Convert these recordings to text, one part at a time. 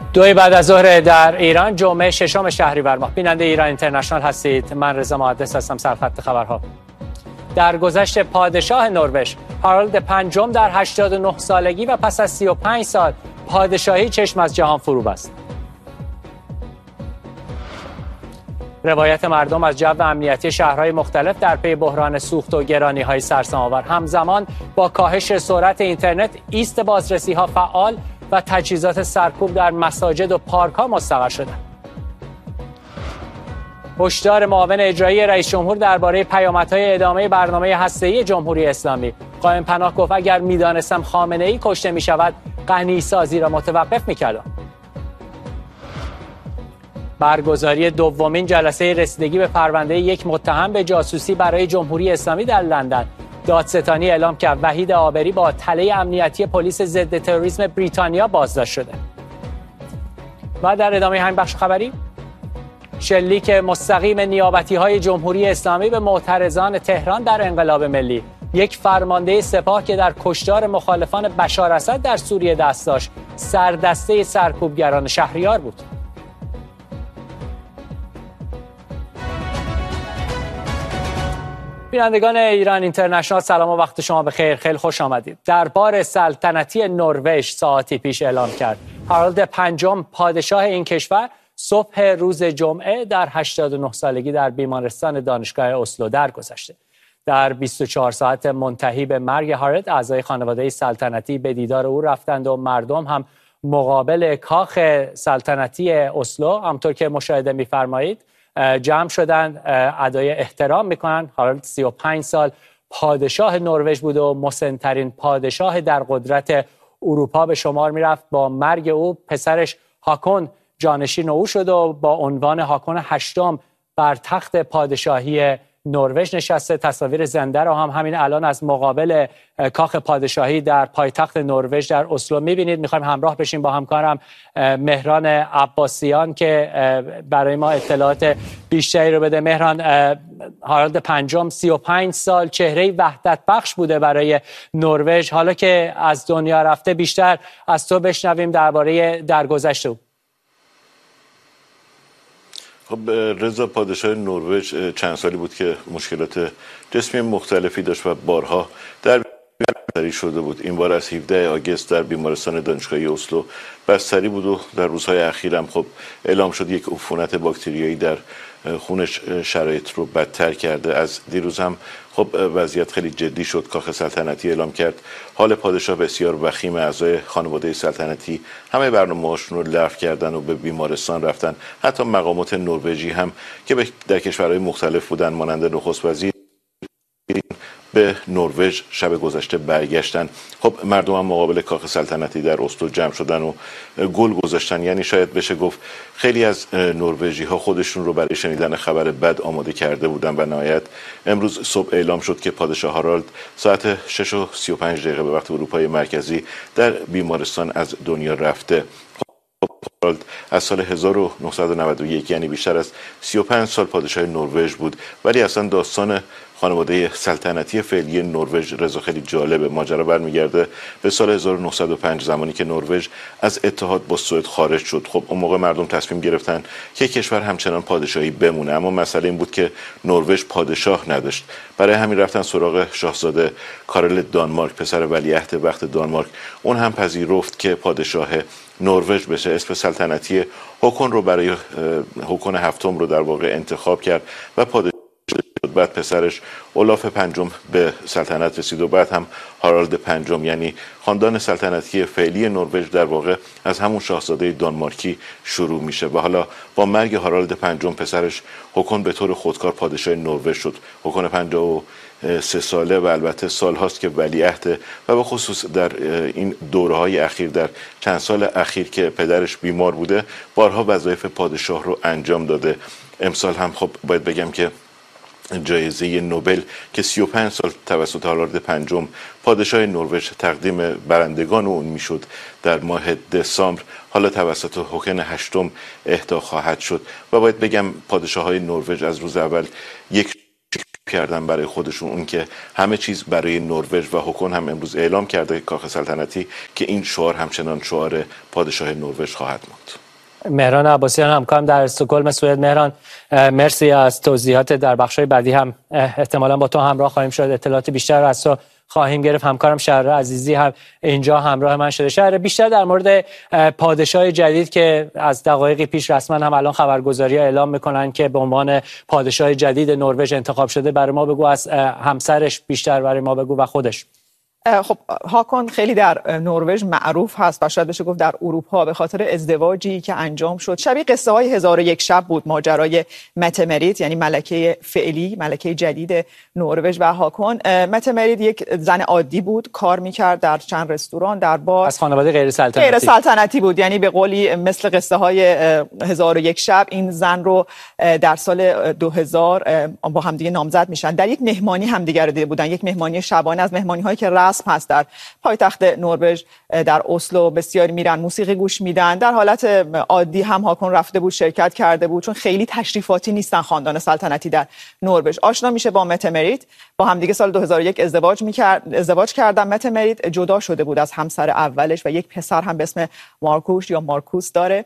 2 بعد از ظهر در ایران، جمعه 6 شهریور ماه. بیننده ایران اینترنشنال هستید. من رضا محدث هستم. سرخط خبرها. در گذشت پادشاه نروژ هارالد پنجم در 89 سالگی و پس از 35 سال پادشاهی چشم از جهان فرو بست. روایت مردم از جو امنیتی شهرهای مختلف در پی بحران سوخت و گرانی‌های سرسام‌آور همزمان با کاهش سرعت اینترنت، ایست بازرسی‌ها فعال و تجهیزات سرکوب در مساجد و پارک‌ها مستقر شدند. هشدار معاون اجرایی رئیس جمهور درباره پیامدهای ادامه برنامه هسته‌ای جمهوری اسلامی. قائم پناه گفت اگر می‌دانستم خامنه‌ای کشته می‌شود، غنی‌سازی را متوقف می‌کردم. برگزاری دومین جلسه رسیدگی به پرونده یک متهم به جاسوسی برای جمهوری اسلامی در لندن. دادستانی اعلام کرد وحید عابری با تله امنیتی پلیس ضد تروریسم بریتانیا بازداشت شده. و در ادامه همین بخش خبری، شلیک مستقیم نیابتی‌های جمهوری اسلامی به معترضان تهران در انقلاب ملی. یک فرمانده سپاه که در کشتار مخالفان بشار اسد در سوریه دست داشت، سردسته سرکوبگران شهریار بود. بینندگان ایران اینترنشنال، سلام و وقت شما بخیر. خیلی خوش آمدید. دربار سلطنتی نروژ ساعتی پیش اعلام کرد هارالد پنجم پادشاه این کشور صبح روز جمعه در 89 سالگی در بیمارستان دانشگاه اسلو درگذشته. در 24 ساعت منتهی به مرگ هارالد، اعضای خانواده سلطنتی به دیدار او رفتند و مردم هم مقابل کاخ سلطنتی اسلو همطور که مشاهده می‌فرمایید جمع شدن، ادای احترام میکنن. هارالد 35 سال پادشاه نروژ بود و مسن‌ترین پادشاه در قدرت اروپا به شمار میرفت. با مرگ او پسرش هاکون جانشین او شد و با عنوان هاکون هشتم بر تخت پادشاهی نروژ نشسته. تصاویر زنده رو هم همین الان از مقابل کاخ پادشاهی در پایتخت نروژ در اسلو می‌بینید. می‌خوایم همراه بشیم با همکارم مهران عباسیان که برای ما اطلاعات بیشتری رو بده. مهران، هارالد پنجم 35 سال چهره وحدت بخش بوده برای نروژ. حالا که از دنیا رفته، بیشتر از تو بشنویم درباره درگذشت او. خب رضا، پادشاه نروژ چند سالی بود که مشکلات جسمی مختلفی داشت و بارها در بستری شده بود. این بار از 17 آگوست در بیمارستان دانشگاهی اسلو بستری بود و در روزهای اخیر هم خب اعلام شد یک عفونت باکتریایی در خونش شرایط رو بدتر کرده. از دیروز هم خب وضعیت خیلی جدی شد. کاخ سلطنتی اعلام کرد حال پادشاه بسیار وخیم. اعضای خانواده سلطنتی همه برنامه‌هاشون رو لغو کردن و به بیمارستان رفتن. حتی مقامات نروژی هم که در کشورهای مختلف بودن مانند نخست وزیر به نروژ شب گذشته برگشتن. خب مردم هم مقابل کاخ سلطنتی در اسلو جمع شدن و گل گذاشتن. یعنی شاید بشه گفت خیلی از نروژی ها خودشون رو برای شنیدن خبر بد آماده کرده بودن و نهایت امروز صبح اعلام شد که پادشاه هارالد ساعت 6:35 به وقت اروپای مرکزی در بیمارستان از دنیا رفته. هارالد از سال 1991 یعنی بیشتر از 35 سال پادشاه نروژ بود، ولی اصلا داستان خانواده سلطنتی فعلی نروژ رضا خیلی جالبه. ماجرا برمیگرده به سال 1905 زمانی که نروژ از اتحاد با سوئد خارج شد. خب اون موقع مردم تصمیم گرفتن که کشور همچنان پادشاهی بمونه، اما مسئله این بود که نروژ پادشاه نداشت. برای همین رفتن سراغ شاهزاده کارل دانمارک، پسر ولیعهد وقت دانمارک. اون هم پذیرفت که پادشاه نروژ بشه. اسم سلطنتی هاکون رو برای هاکون هفتم رو در واقع انتخاب کرد و پادشاه. بعد پسرش اولاف پنجم به سلطنت رسید و بعد هم هارالد پنجم. یعنی خاندان سلطنتی فعلی نروژ در واقع از همون شاهزاده دانمارکی شروع میشه و حالا با مرگ هارالد پنجم پسرش هاکون به طور خودکار پادشاه نروژ شد. هاکون 53 ساله و البته سال هاست که ولیعهده و به خصوص در این دوره‌های اخیر، در چند سال اخیر که پدرش بیمار بوده، بارها وظایف پادشاه رو انجام داده. امسال هم خب باید بگم که جایزه نوبل که 35 سال توسط هارالد پنجم پادشاه نروژ تقدیم برندگان اون میشد در ماه دسامبر، حالا توسط هاکون هشتم اهدا خواهد شد. و باید بگم پادشاه‌های نروژ از روز اول یک کردن برای خودشون، اون که همه چیز برای نروژ و هاکون هم امروز اعلام کرده کاخ سلطنتی که این شعار همچنان شعار پادشاه نروژ خواهد ماند. مهران عباسیان همکارم در استکهلم سوئد. مهران، مرسی از توضیحات. در بخش‌های بعدی هم احتمالاً با تو همراه خواهیم شد، اطلاعات بیشتر از تو خواهیم گرفت. همکارم شهر عزیزی هم اینجا همراه من شده. شهر، بیشتر در مورد پادشاه جدید که از دقایقی پیش رسما هم الان خبرگزاری‌ها اعلام میکنن که به عنوان پادشاه جدید نروژ انتخاب شده، برای ما بگو، از همسرش بیشتر برای ما بگو و خودش. خب هاکون خیلی در نروژ معروف هست و شاید بشه گفت در اروپا به خاطر ازدواجی که انجام شد. شبیه قصه های 1001 شب بود ماجرای مته مریت، یعنی ملکه فعلی، ملکه جدید نروژ و هاکون. مته مریت یک زن عادی بود، کار میکرد در چند رستوران، در بار، از خانواده غیر سلطنتی بود. یعنی به قولی مثل قصه های 1001 شب این زن رو در سال 2000 با همدیگه نامزد میشن. در یک مهمانی همدیگه رو دیده بودن، یک مهمانی شبانه از مهمانی هایی که رسم هست در پایتخت نروژ در اسلو. بسیاری میرن موسیقی گوش میدن. در حالت عادی هم هاکون رفته بود، شرکت کرده بود، چون خیلی تشریفاتی نیستن خاندان سلطنتی در نروژ. آشنا میشه با مته مریت، با همدیگه سال 2001 ازدواج کردن. مته مریت جدا شده بود از همسر اولش و یک پسر هم به اسم مارکوش یا مارکوس داره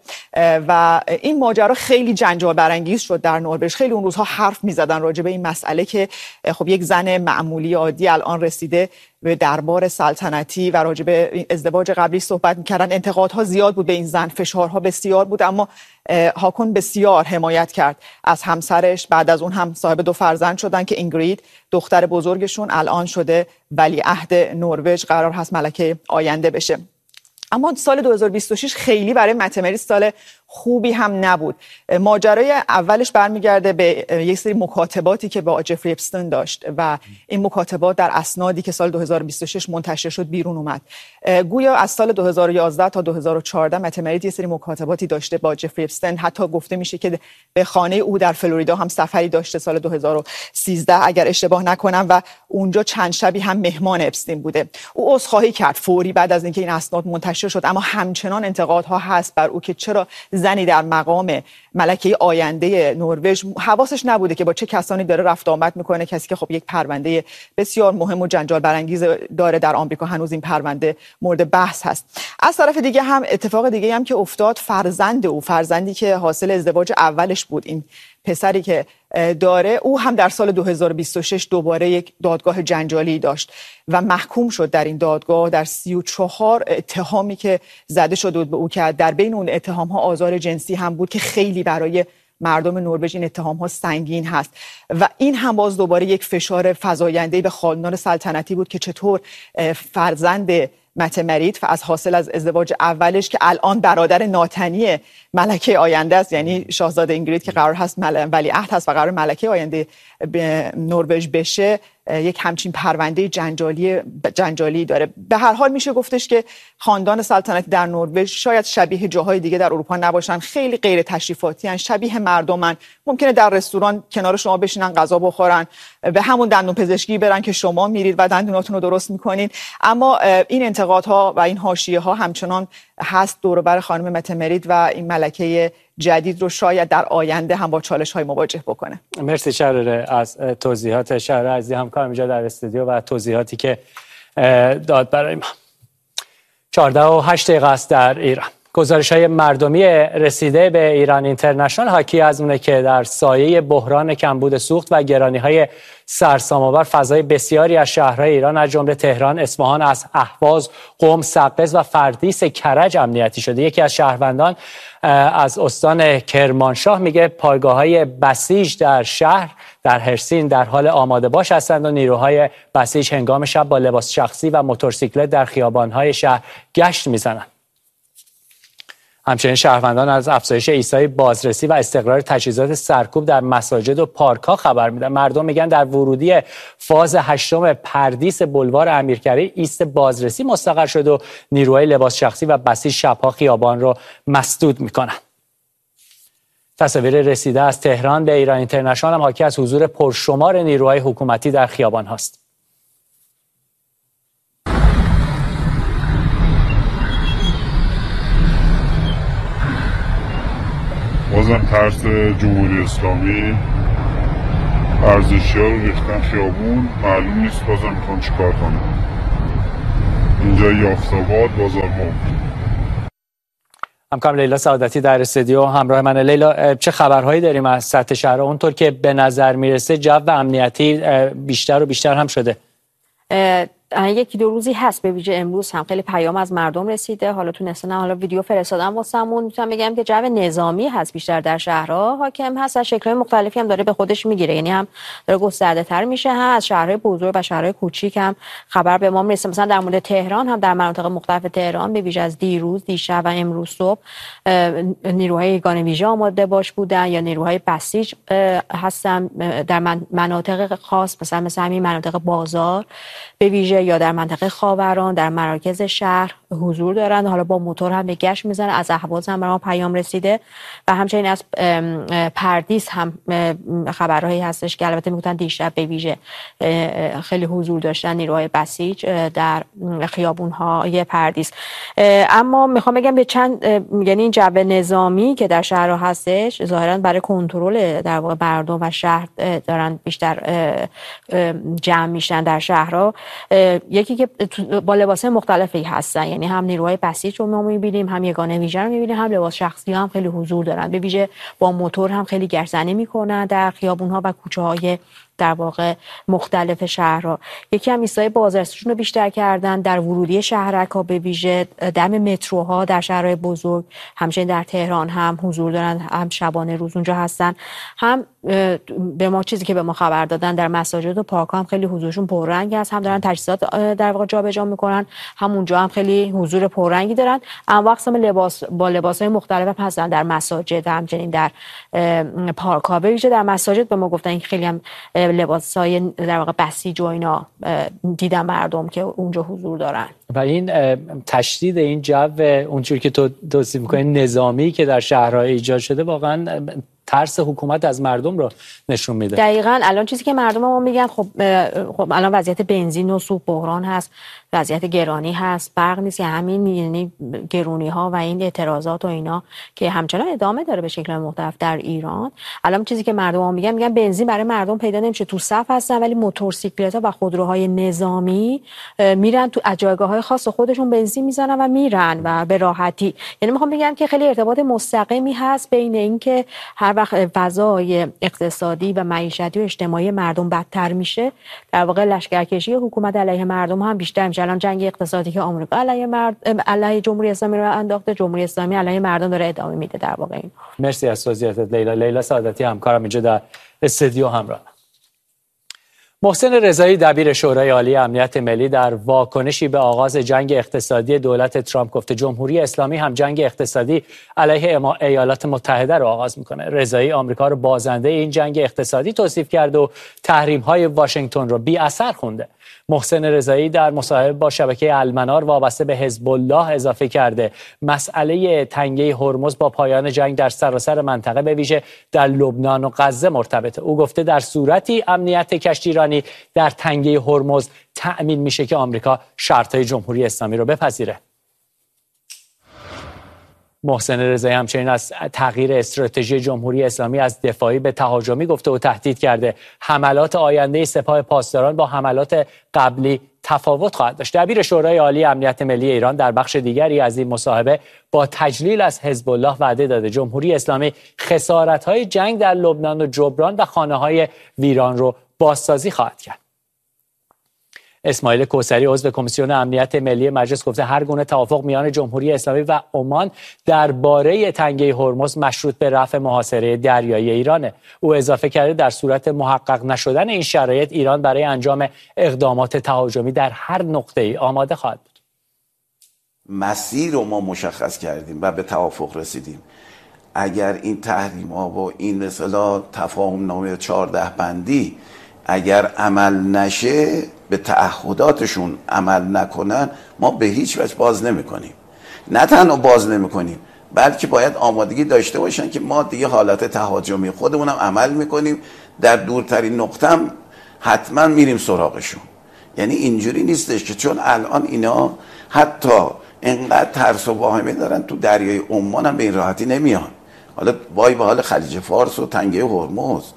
و این ماجرا خیلی جنجال برانگیز شد در نروژ. خیلی اون روزها حرف میزدن راجع به این مسئله که خب یک زن معمولی عادی الان رسیده به دربار سلطنتی و راجع به ازدواج قبلی صحبت می‌کردن. انتقادها زیاد بود به این زن، فشارها بسیار بود، اما هاکون بسیار حمایت کرد از همسرش. بعد از اون هم صاحب 2 فرزند شدن که اینگرید دختر بزرگشون الان شده ولیعهد نروژ، قرار هست ملکه آینده بشه. اما سال 2026 خیلی برای مته مریت سال خوبی هم نبود. ماجرای اولش برمیگرده به یک سری مکاتباتی که با جفری اپستین داشت و این مکاتبات در اسنادی که سال 2026 منتشر شد بیرون اومد. گویا از سال 2011 تا 2014 مته مریت یه سری مکاتباتی داشته با جفری اپستین. حتی گفته میشه که به خانه او در فلوریدا هم سفری داشته سال 2013 اگر اشتباه نکنم و اونجا چند شبی هم مهمان اپستین بوده. او عذرخواهی کرد فوری بعد از اینکه این اسناد منتشر شد، اما همچنان انتقادها هست بر او که چرا زنی در مقام ملکه آینده نروژ حواسش نبوده که با چه کسانی داره رفت آمد میکنه. کسی که خب یک پرونده بسیار مهم و جنجال برانگیز داره در آمریکا، هنوز این پرونده مورد بحث هست. از طرف دیگه هم اتفاق دیگه هم که افتاد، فرزندی که حاصل ازدواج اولش بود، این پسری که داره، او هم در سال 2026 دوباره یک دادگاه جنجالی داشت و محکوم شد در این دادگاه در 34 اتهامی که زده شده بود به او، که در بین اون اتهام ها آزار جنسی هم بود که خیلی برای مردم نروژ این اتهام ها سنگین هست و این هم باز دوباره یک فشار فزاینده‌ای به خاندان سلطنتی بود که چطور فرزند مته مریت و از حاصل از ازدواج اولش که الان برادر ناتنی ملکه آینده است، یعنی شاهزاده اینگرید که قرار هست ولیعهد هست و قرار ملکه آینده به نروژ بشه، یک همچین پرونده جنجالی داره. به هر حال میشه گفتش که خاندان سلطنتی در نروژ شاید شبیه جاهای دیگه در اروپا نباشن، خیلی غیر تشریفاتی ان، شبیه مردمن. ممکنه در رستوران کنار شما بشینن غذا بخورن، به همون دندون پزشکی برن که شما میرید و دندوناتون رو درست میکنین، اما این انتقادها و این حاشیه ها همچنان هست دور و بر خانم مته مریت و این ملکه جدید رو شاید در آینده هم با چالش های مواجه بکنه. مرسی شهر از توضیحات. شهر عزیز همکارم اینجا در استودیو و توضیحاتی که داد برای ما. 14:08 است در ایران. گزارش‌های مردمی رسیده به ایران اینترنشنال حاکی از اونه که در سایه بحران کمبود سوخت و گرانی‌های سرسام‌آور فضای بسیاری از شهرهای ایران از جمله تهران، اصفهان، از اهواز، قم، سقز و فردیس کرج امنیتی شده. یکی از شهروندان از استان کرمانشاه میگه پایگاه‌های بسیج در شهر در هرسین در حال آماده باش هستند و نیروهای بسیج هنگام شب با لباس شخصی و موتورسیکلت در خیابان‌های شهر گشت میزنند. همچنین شهروندان از افزایش ایستای بازرسی و استقرار تجهیزات سرکوب در مساجد و پارک‌ها خبر میدن. مردم میگن در ورودی فاز 8 پردیس بلوار امیرکری ایست بازرسی مستقر شد و نیروهای لباس شخصی و بسیج شب‌ها خیابان رو مسدود میکنن. تصاویر رسیده از تهران به ایران اینترنشنال هم حاکی از حضور پرشمار نیروهای حکومتی در خیابان هاست. بازم ترس جمهوری اسلامی ارزشی‌ها رو ریختن خیابون، معلوم نیست بازم میخوان چیکار کنن. اینجا یافت‌آباد بازار مرغ. همکارم لیلا سعادتی در استودیو همراه من. لیلا، چه خبرهایی داریم از سطح شهر؟ اونطور که به نظر میرسه جو امنیتی بیشتر و بیشتر هم شده. یکی دو روزی هست، به ویژه امروز هم خیلی پیام از مردم رسیده. حالا تو نسنم حالا ویدیو فرستادم واسمون. میتونم بگم که جو نظامی هست بیشتر در شهرها حاکم هست، از شکل‌های مختلفی هم داره به خودش میگیره، یعنی هم داره گسترده‌تر میشه، هم از شهرهای بزرگ و شهرهای کوچیک هم خبر به ما میرسه. مثلا در مورد تهران هم در مناطق مختلف تهران به ویژه از دیروز، دیشب و امروز صبح نیروهای یگان ویژه آماده باش بودن یا نیروهای بسیج هستن در مناطق خاص، مثلا همین مناطق بازار به ویژه یا در منطقه خاوران، در مراکز شهر حضور دارند. حالا با موتور هم به گشت میزنن. از اهواز هم برام پیام رسیده و همچنین از پردیس هم خبرهایی هستش که البته میگفتن دیشب به ویژه خیلی حضور داشتن نیروهای بسیج در خیابون‌های پردیس. اما میخوام بگم به یعنی این جو نظامی که در شهرها هستش ظاهرا برای کنترل در واقع مردم و شهر دارن بیشتر جمع میشن در شهرها. یکی که با لباسای مختلفی هستن، یعنی هم نیروهای بسیج رو ما می‌بینیم، هم یگانه ویژه رو می‌بینیم، هم لباس شخصی هم خیلی حضور دارن. به ویژه با موتور هم خیلی گردزنی می‌کنن در خیابون‌ها و کوچه‌های در واقع مختلف شهرها. یکی هم ایستای بازرسیشون رو بیشتر کردن در ورودی شهرک‌ها، به ویژه دم متروها در شهرهای بزرگ، همچنین در تهران هم حضور دارن، هم شبانه روز اونجا هستن. هم به ما چیزی که به ما خبر دادن در مساجد و پارک‌ها هم خیلی حضورشون پررنگ است، هم دارن تجهیزات در واقع جابجا میکنن، هم اونجا هم خیلی حضور پررنگی دارن. اما اقسام با لباس‌های مختلف هستن در مساجد، همچنین در پارک‌ها. به ویژه در مساجد به ما گفتن که خیلی هم لباسای در واقع بسیج و اینا دیدن مردم که اونجا حضور دارن. و این تشدید این جو اونجوری که تو توصیف می‌کنی نظامی که در شهرها ایجاد شده واقعا ترس حکومت از مردم رو نشون میده. دقیقاً الان چیزی که مردم ما میگن خب الان وضعیت بنزین و سوخت بحران هست، وضعیت گرانی هست، برق نیست، که همین یعنی گرونی ها و این اعتراضات و اینا که همچنان ادامه داره به شکل مختلف در ایران. الان چیزی که مردم ما میگن بنزین برای مردم پیدا نمیشه، تو صف هستن، ولی موتورسیکلت‌ها و خودروهای نظامی میرن تو جایگاه‌های خاص خودشون بنزین میزنن و میرن و به راحتی. یعنی میخوام بگم که خیلی ارتباط مستقیمی هست بین اینکه هر وقت فضای اقتصادی و معیشتی و اجتماعی مردم بدتر میشه، در واقع لشکرکشی حکومت علیه مردم هم بیشتر میشه. الان جنگ اقتصادی که آمریکا علیه جمهوری اسلامی رو انداخته، جمهوری اسلامی علیه مردم داره ادامه میده در واقع این. مرسی از توضیحاتت لیلا سعادتی، همکارم اینجا در استودیو همراه. محسن رضایی دبیر شورای عالی امنیت ملی در واکنشی به آغاز جنگ اقتصادی دولت ترامپ گفته جمهوری اسلامی هم جنگ اقتصادی علیه ایالات متحده رو آغاز میکنه. رضایی آمریکا رو بازنده این جنگ اقتصادی توصیف کرد و تحریم‌های واشنگتن رو بی اثر خونده. محسن رضایی در مصاحبه با شبکه المنار وابسته به حزب الله اضافه کرده مسئله تنگه هرمز با پایان جنگ در سراسر منطقه به ویژه در لبنان و غزه مرتبطه. او گفته در صورتی امنیت کشتیرانی در تنگه هرمز تأمین میشه که آمریکا شرطهای جمهوری اسلامی رو بپذیره. محسن رضایی همچنین از تغییر استراتژی جمهوری اسلامی از دفاعی به تهاجمی گفته و تهدید کرده حملات آینده سپاه پاسداران با حملات قبلی تفاوت خواهد داشت. دبیر شورای عالی امنیت ملی ایران در بخش دیگری از این مصاحبه با تجلیل از حزب الله وعده داده جمهوری اسلامی خسارت‌های جنگ در لبنان و جبران و خانه‌های ویران رو بازسازی خواهد کرد. اسماعیل کوثری عضو کمیسیون امنیت ملی مجلس گفته هر گونه توافق میان جمهوری اسلامی و عمان درباره تنگه هرمز مشروط به رفع محاصره دریایی ایرانه. او اضافه کرده در صورت محقق نشدن این شرایط ایران برای انجام اقدامات تهاجمی در هر نقطه‌ای آماده خواهد بود. مسیر رو ما مشخص کردیم و به توافق رسیدیم. اگر این تحریم‌ها و این مثلا تفاهم نامه 14 بندی اگر عمل نشه، به تعهداتشون عمل نکنن، ما به هیچ وجه باز نمی‌کنیم. نه تنها باز نمی‌کنیم، بلکه باید آمادگی داشته باشن که ما دیگه حالت تهاجمی خودمونم عمل می‌کنیم، در دورترین نقطه هم حتما میریم سراغشون. یعنی اینجوری نیستش که چون الان اینا حتی انقدر ترس و واهمه دارن تو دریای عمان هم به این راحتی نمیان. حالا وای به حال خلیج فارس و تنگه هرمز،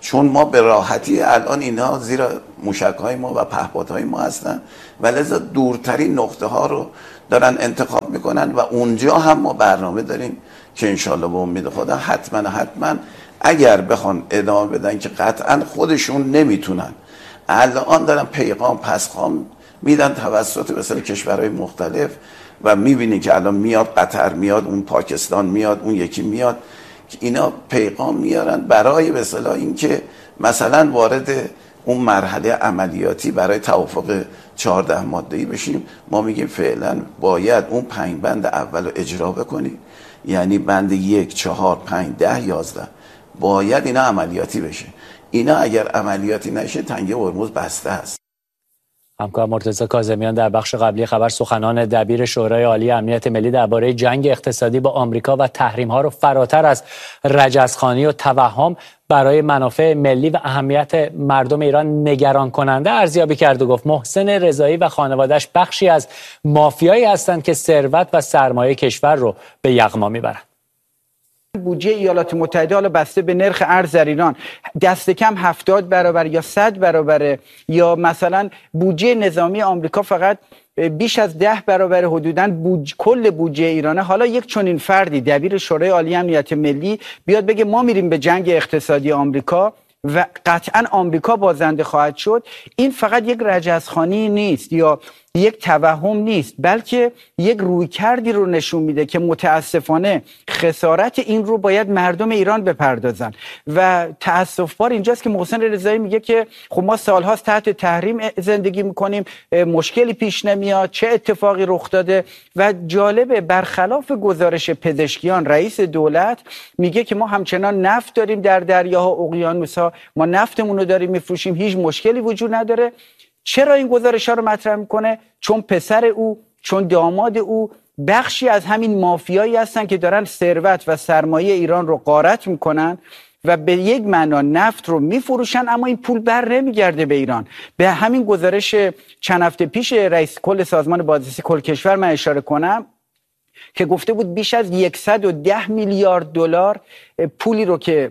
چون ما به راحتی الان اینا زیر موشک‌های ما و پهپادهای ما هستن و لذا دورترین نقطه ها رو دارن انتخاب میکنن و اونجا هم ما برنامه داریم که انشالله به امید خدا حتما اگر بخوان ادامه بدن که قطعا خودشون نمیتونن، الان دارن پیغام پسخام میدن توسط مثلا کشورهای مختلف و میبینی که الان میاد قطر، میاد اون پاکستان، میاد اون یکی میاد، که اینا پیغام میارن برای به اصطلاح اینکه مثلا وارد اون مرحله عملیاتی برای توافق 14 ماده‌ای بشیم. ما میگیم فعلا باید اون 5 بند اول رو اجرا بکنیم، یعنی بند 1 4 5 10 11 باید اینا عملیاتی بشه. اینا اگر عملیاتی نشه تنگه هرمز بسته است. همکار مرتضی کاظمیان در بخش قبلی خبر سخنان دبیر شورای عالی امنیت ملی درباره جنگ اقتصادی با آمریکا و تحریم‌ها رو فراتر از رجزخوانی و توهم برای منافع ملی و اهمیت مردم ایران نگران کننده ارزیابی کرد و گفت محسن رضایی و خانواده‌اش بخشی از مافیایی هستند که ثروت و سرمایه کشور رو به یغما میبرند. بودجه ایالات متحده حالا بسته به نرخ ارز در ایران دست کم 70 برابر یا 100 برابر، یا مثلا بودجه نظامی آمریکا فقط بیش از 10 برابر حدوداً کل بودجه ایرانه. حالا یک چنین فردی دبیر شورای عالی امنیت ملی بیاد بگه ما میریم به جنگ اقتصادی آمریکا و قطعاً آمریکا بازنده خواهد شد، این فقط یک رجزخوانی نیست یا یک توهم نیست، بلکه یک رویکردی رو نشون میده که متاسفانه خسارت این رو باید مردم ایران بپردازن. و تاسف بار اینجاست که محسن رضایی میگه که خب ما سالهاست تحت تحریم زندگی میکنیم، مشکلی پیش نمیاد، چه اتفاقی رخ داده. و جالبه برخلاف گزارش پزشکیان، رئیس دولت میگه که ما همچنان نفت داریم در دریاها، اقیانوسها، ما نفتمون رو داریم میفروشیم، هیچ مشکلی وجود نداره. چرا این گزارش ها رو مطرح میکنه؟ چون پسر او، چون داماد او بخشی از همین مافیایی هستن که دارن ثروت و سرمایه ایران رو غارت میکنن و به یک معنا نفت رو میفروشن، اما این پول بر نمیگرده به ایران. به همین گزارش چند هفته پیش رئیس کل سازمان بازرسی کل کشور من اشاره کنم که گفته بود بیش از 110 میلیارد دلار پولی رو که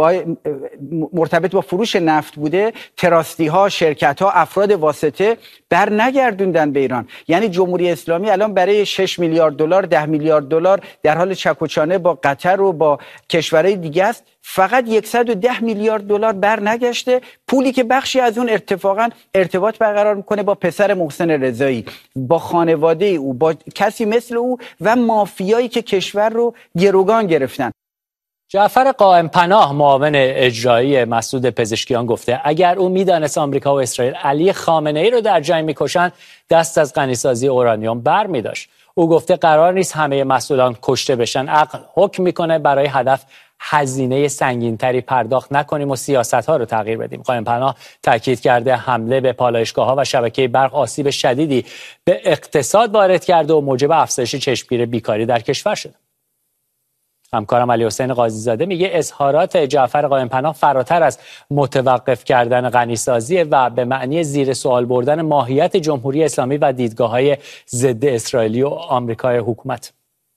مرتبط با فروش نفت بوده، تراستی ها، شرکت ها، افراد واسطه بر نگردوندن به ایران. یعنی جمهوری اسلامی الان برای 6 میلیارد دلار، 10 میلیارد دلار در حال چک و چانه با قطر و با کشورهای دیگه است. فقط 110 میلیارد دلار بر نگشته، پولی که بخشی از اون اتفاقا ارتباط برقرار میکنه با پسر محسن رضایی، با خانواده او، با کسی مثل او و مافیایی که کشور رو گروگان گرفتن. جعفر قائم پناه معاون اجرایی مسعود پزشکیان گفته اگر او میدانست آمریکا و اسرائیل علی خامنه ای رو در جنگ میکشن دست از غنیسازی اورانیوم بر میداشت. او گفته قرار نیست همه مسئولان کشته بشن، عقل حکم میکنه برای هدف هزینه سنگینتری پرداخت نکنیم و سیاست‌ها رو تغییر بدیم. قائم پناه تاکید کرده حمله به پالایشگاه‌ها و شبکه برق آسیب شدیدی به اقتصاد وارد کرده و موجب افزایش چشمگیر بیکاری در کشور شده. همکارم علی حسین قاضی زاده میگه اظهارات جعفر قائم پناه فراتر از متوقف کردن غنیسازی و به معنی زیر سوال بردن ماهیت جمهوری اسلامی و دیدگاه‌های ضد اسرائیلی و آمریکای حکومت.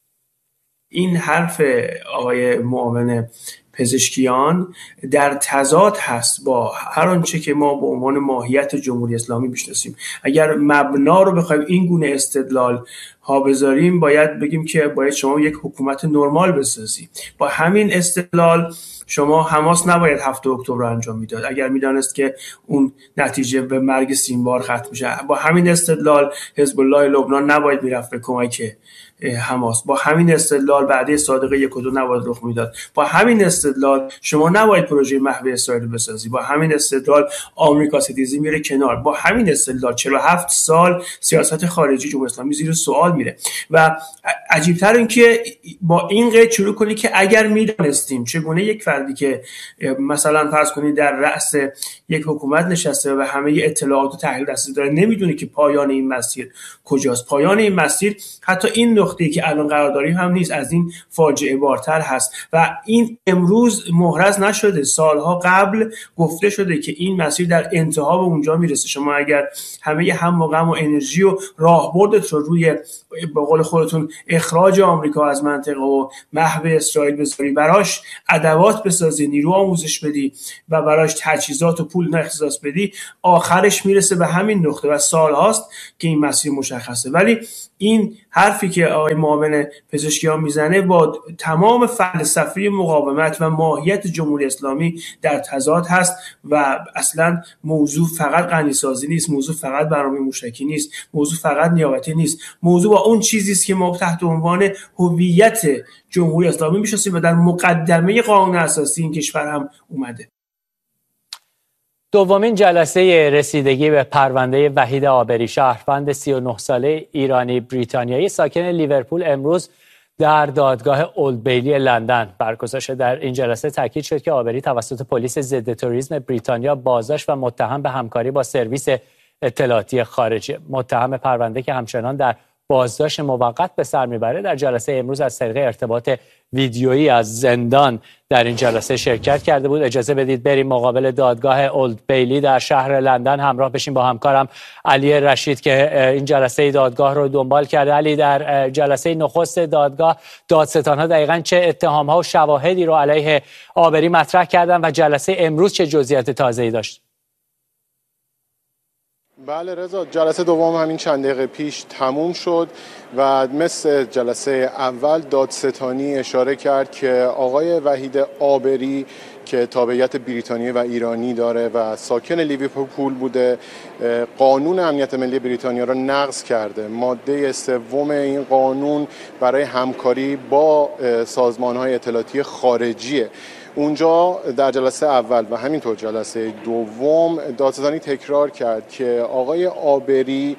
این حرف آقای معاون پزشکیان در تضاد هست با هر آنچه که ما به عنوان ماهیت جمهوری اسلامی میشناسیم. اگر مبنا رو بخوایم این گونه استدلال ها بذاریم، باید بگیم که باید شما یک حکومت نرمال بسازی. با همین استدلال شما حماس نباید 7 اکتبر رو انجام میداد اگر میدانست که اون نتیجه به مرگ سیمبار ختم میشه. با همین استدلال حزب الله لبنان نباید میرفت به کمک حماس. با همین استدلال بعد صادقه 1 و 2 نباید رخ میداد. با همین استدلال شما نباید پروژه محو اسرائیل بسازی. با همین استدلال آمریکا ستیزی میره کنار. با همین استدلال 47 سال سیاست خارجی جمهوری اسلامی زیر سوال میره. و عجیب‌تر این که با این قید شروع کنی که اگر میدانستیم چگونه یک فردی که مثلا فرض کنید در رأس یک حکومت نشسته و همه اطلاعات و تحلیل دستی داره نمیدونه که پایان این مسیر کجاست. پایان این مسیر حتی این نقطه‌ای که الان قرار داریم هم نیست، از این فاجعه بارتر هست و این امروز محرز نشده. سالها قبل گفته شده که این مسیر در انتها به اونجا میرسه. شما اگر همه هم و غم و انرژی و راهبردت رو روی به قول خودتون اخراج آمریکا از منطقه و محو اسرائیل بذاری، براش ادوات بسازی، نیرو آموزش بدی و براش تجهیزات و پول اختصاص بدی، آخرش میرسه به همین نقطه و سالهاست که این مسیر مشخصه. ولی این حرفی که آقای معاون پزشکیان میزنه با تمام فلسفه مقاومت و ماهیت جمهوری اسلامی در تضاد هست و اصلا موضوع فقط غنیسازی نیست، موضوع فقط برنامه موشکی نیست، موضوع فقط نیابتی نیست، موضوع با اون چیزی است که ما تحت عنوان هویت جمهوری اسلامی میشناسیم و در مقدمه قانون اساسی این کشور هم اومده. دومین جلسه رسیدگی به پرونده وحید عابری، شهروند 39 ساله ایرانی بریتانیایی ساکن لیورپول، امروز در دادگاه اولد بیلی لندن برگزار شد. در این جلسه تاکید شد که عابری توسط پلیس ضد تروریسم بریتانیا بازداشت و متهم به همکاری با سرویس اطلاعاتی خارجی. متهم پرونده که همچنان در بازداشت موقت به سر میبره، در جلسه امروز از طریق ارتباط ویدیویی از زندان در این جلسه شرکت کرده بود. اجازه بدید بریم مقابل دادگاه اولد بیلی در شهر لندن، همراه بشیم با همکارم علی رشید که این جلسه دادگاه رو دنبال کرده. علی، در جلسه نخست دادگاه دادستان‌ها دقیقاً چه اتهام‌ها و شواهدی رو علیه عابری مطرح کردن و جلسه امروز چه جزئیات تازه‌ای داشت؟ بله رضا، جلسه دوم همین چند دقیقه پیش تموم شد و مثل جلسه اول دادستانی اشاره کرد که آقای وحید عابری که تابعیت بریتانیایی و ایرانی داره و ساکن لیورپول بوده، قانون امنیت ملی بریتانیا را نقض کرده. ماده سوم این قانون برای همکاری با سازمان‌های اطلاعاتی خارجیه. اونجا در جلسه اول و همینطور جلسه دوم دادستانی تکرار کرد که آقای عابری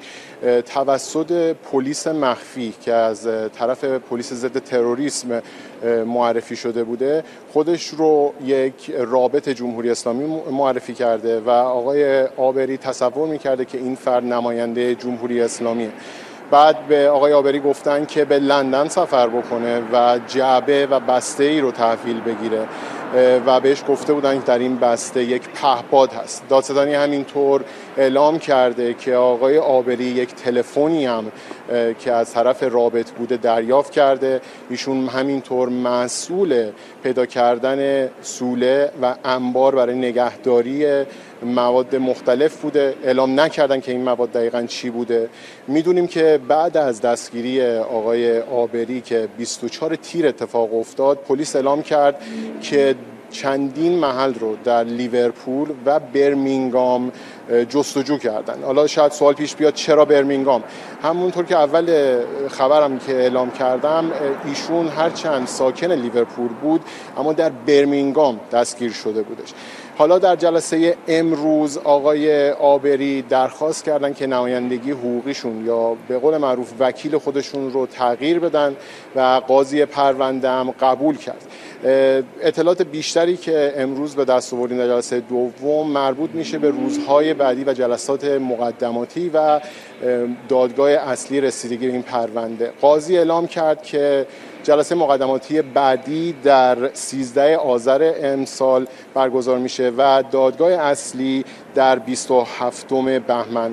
توسط پلیس مخفی که از طرف پلیس ضد تروریسم معرفی شده بوده خودش رو یک رابط جمهوری اسلامی معرفی کرده و آقای عابری تصور می‌کرده که این فرد نماینده جمهوری اسلامیه. بعد به آقای عابری گفتن که به لندن سفر بکنه و جعبه و بسته ای رو تحویل بگیره و بهش گفته بودن که در این بسته یک پهپاد هست. دادستانی همینطور اعلام کرده که آقای عابری یک تلفنی هم که از طرف رابط بوده دریافت کرده. ایشون همینطور مسئول پیدا کردن سوله و انبار برای نگهداری مواد مختلف بوده. اعلام نکردن که این مواد دقیقاً چی بوده. میدونیم که بعد از دستگیری آقای عابری که 24 تیر اتفاق افتاد، پلیس اعلام کرد که چندین محل رو در لیورپول و برمینگام جستجو کردن. حالا شاید سوال پیش بیاد چرا برمینگام؟ همونطور که اول خبرم که اعلام کردم، ایشون هرچند ساکن لیورپول بود اما در برمینگام دستگیر شده بودش. حالا در جلسه امروز آقای عابری درخواست کردن که نمایندگی حقوقیشون یا به قول معروف وکیل خودشون رو تغییر بدن و قاضی پرونده هم قبول کرد. اطلاعات بیشتری که امروز به دست آوردیم در جلسه دوم مربوط میشه به روزهای بعدی و جلسات مقدماتی و دادگاه اصلی رسیدگی این پرونده. قاضی اعلام کرد که جلسه مقدماتی بعدی در 13 آذر امسال برگزار میشه و دادگاه اصلی در 27 بهمن.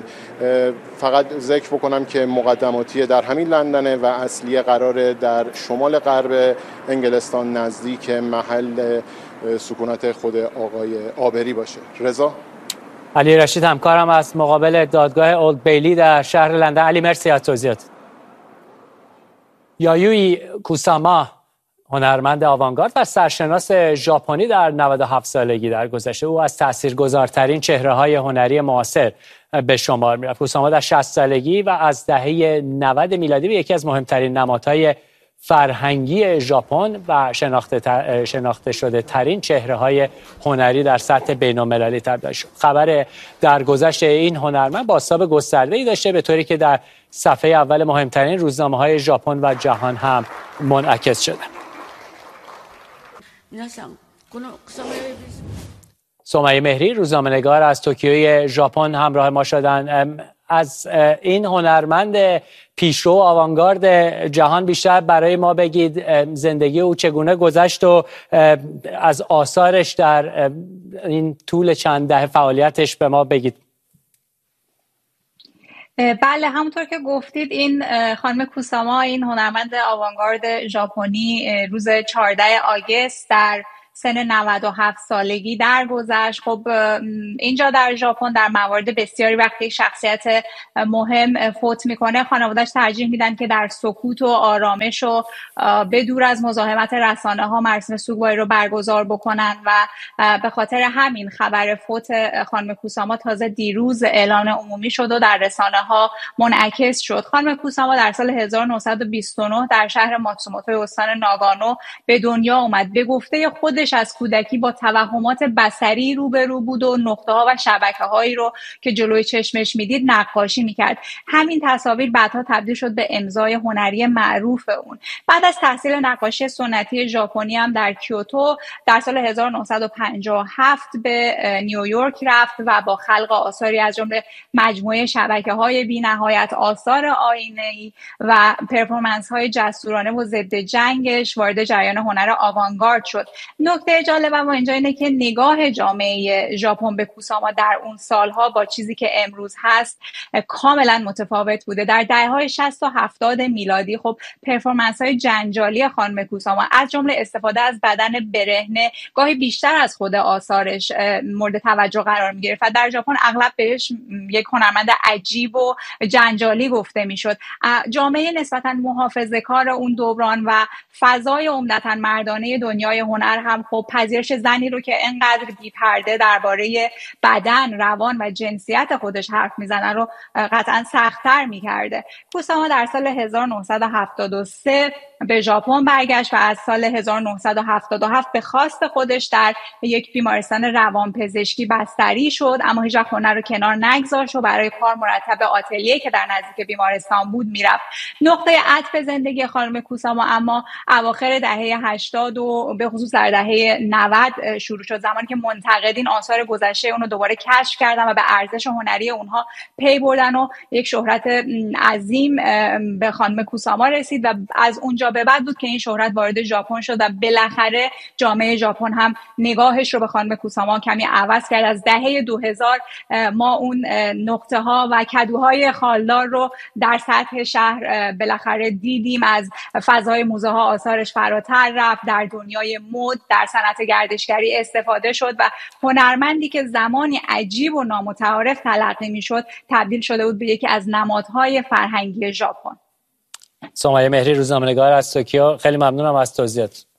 فقط ذکر بکنم که مقدماتی در همین لندنه و اصلی قراره در شمال غرب انگلستان نزدیک محل سکونت خود آقای عابری باشه. رضا؟ علی رشید همکارم از مقابل دادگاه اولد بیلی در شهر لندن. علی مرسی از توضیحات. یایوی کوساما، هنرمند آوانگارد و سرشناس ژاپنی در 97 سالگی درگذشته، او از تاثیرگذارترین چهره‌های هنری معاصر به شمار می‌رفت. کوساما در 60 سالگی و از دهه 90 میلادی به یکی از مهمترین نمادهای فرهنگی ژاپن و شناخته شده ترین چهره‌های هنری در سطح بین‌المللی تبدیل شد. خبر درگذشت این هنرمند بازتاب گسترده‌ای داشته، به طوری که در صفحه اول مهمترین روزنامه‌های ژاپن و جهان هم منعکس شده. سمیه مهری، روزنامه‌نگار از توکیوی ژاپن همراه ما شدن. از این هنرمند پیشرو آوانگارد جهان بیشتر برای ما بگید. زندگی او چگونه گذشت و از آثارش در این طول چند دهه فعالیتش به ما بگید. بله، همونطور که گفتید این خانم کوساما، این هنرمند آوانگارد ژاپنی، روز 14 آگوست در سن 97 سالگی درگذشت. خب اینجا در ژاپن در موارد بسیاری وقتی شخصیت مهم فوت میکنه، خانواده‌اش ترجیح میدن که در سکوت و آرامش و به دور از مزاحمت رسانه ها مراسم سوگواری رو برگزار بکنن و به خاطر همین خبر فوت خانم کوساما تازه دیروز اعلان عمومی شد و در رسانه ها منعکس شد. خانم کوساما در سال 1929 در شهر ماتسوموتو استان ناگانو به دنیا اومد. به گفته خودش از کودکی با توهمات بصری روبرو بود و نقطه‌ها و شبکه‌هایی رو که جلوی چشمش میدید نقاشی میکرد. همین تصاویر بعدها تبدیل شد به امضای هنری معروف اون. بعد از تحصیل نقاشی سنتی ژاپنی هم در کیوتو در سال 1957 به نیویورک رفت و با خلق آثاری از جمله مجموعه شبکه‌های بی‌نهایت، آثار آینه‌ای و پرفورمنس‌های جسورانه و ضد جنگش وارد جریان هنر آوانگارد شد. نکته جالب اما اینجا اینه که نگاه جامعه ژاپن به کوساما در اون سالها با چیزی که امروز هست کاملا متفاوت بوده. در دهه‌های 60 و 70 میلادی خب پرفورمنس‌های جنجالی خانم کوساما از جمله استفاده از بدن برهنه گاهی بیشتر از خود آثارش مورد توجه قرار می‌گرفت و در ژاپن اغلب بهش یک هنرمند عجیب و جنجالی گفته میشد. جامعه نسبتاً محافظه‌کار اون دوران و فضای عمدتاً مردانه دنیای هنر هم خب پذیرش زنی رو که انقدر بی‌پرده درباره بدن، روان و جنسیت خودش حرف میزنه رو قطعاً سخت‌تر می‌کرده. کوساما در سال 1973 به ژاپن برگشت و از سال 1977 به خواست خودش در یک بیمارستان روانپزشکی بستری شد، اما هیچ وقت هنر رو کنار نگذاشت و برای کار مرتب به آتلیه که در نزدیک بیمارستان بود میرفت. نقطه عطف زندگی خانم کوساما اما اواخر دهه 80 و به خصوص در دهه 90 شروع شد، زمانی که منتقدین آثار گذشته اون رو دوباره کشف کردن و به ارزش هنری اونها پی بردن و یک شهرت عظیم به خانم کوساما رسید و از اونجا به بعد بود که این شهرت وارد ژاپن شد و بالاخره جامعه ژاپن هم نگاهش رو به خانم کوساما کمی عوض کرد. از دهه 2000 ما اون نقطه ها و کدوهای خالدار رو در سطح شهر بالاخره دیدیم. از فضای موزه ها آثارش فراتر رفت، در دنیای مد، در صنعت گردشگری استفاده شد و هنرمندی که زمانی عجیب و نامتعارف تلقی میشد تبدیل شده بود به یکی از نمادهای فرهنگی ژاپن. سمیه مهری، روزنامه‌نگار از توکیو، خیلی ممنونم از توضیحات.